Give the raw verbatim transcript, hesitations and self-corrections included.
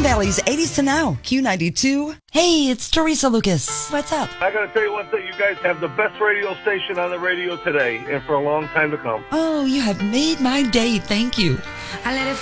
Valley's eighties to now, Q ninety-two. Hey, it's Teresa Lucas. What's up? I got to tell you one thing. You guys have the best radio station on the radio today and for a long time to come. Oh, you have made my day. Thank you. I let it